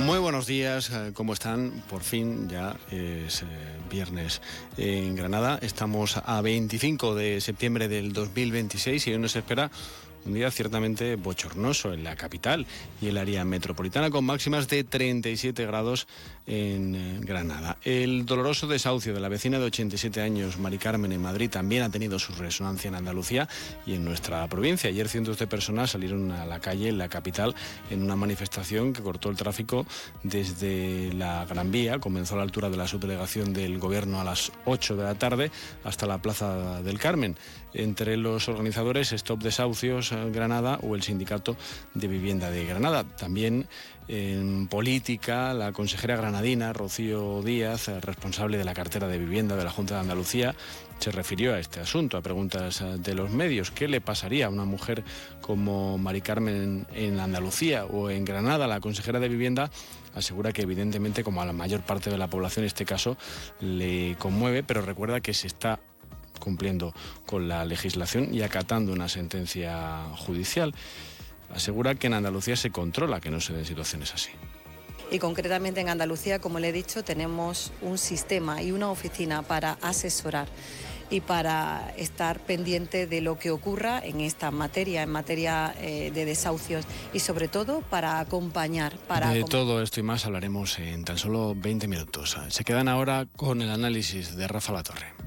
Muy buenos días, ¿cómo están? Por fin ya es viernes en Granada. Estamos a 25 de septiembre del 2026 y hoy nos espera un día ciertamente bochornoso en la capital y el área metropolitana, con máximas de 37 grados en Granada. El doloroso desahucio de la vecina de 87 años, Mari Carmen, en Madrid, también ha tenido su resonancia en Andalucía y en nuestra provincia. Ayer cientos de personas salieron a la calle en la capital en una manifestación que cortó el tráfico desde la Gran Vía. Comenzó a la altura de la subdelegación del Gobierno a las 8 de la tarde hasta la Plaza del Carmen. Entre los organizadores, Stop Desahucios Granada o el Sindicato de Vivienda de Granada. También en política, la consejera granadina Rocío Díaz, responsable de la cartera de vivienda de la Junta de Andalucía, se refirió a este asunto a preguntas de los medios. ¿Qué le pasaría a una mujer como Mari Carmen en Andalucía o en Granada? La consejera de vivienda asegura que evidentemente, como a la mayor parte de la población, este caso le conmueve, pero recuerda que se está cumpliendo con la legislación y acatando una sentencia judicial. Asegura que en Andalucía se controla que no se den situaciones así. Y concretamente en Andalucía, como le he dicho, tenemos un sistema y una oficina para asesorar y para estar pendiente de lo que ocurra en esta materia, en materia de desahucios y sobre todo para acompañar. De todo esto y más hablaremos en tan solo 20 minutos. Se quedan ahora con el análisis de Rafa Latorre.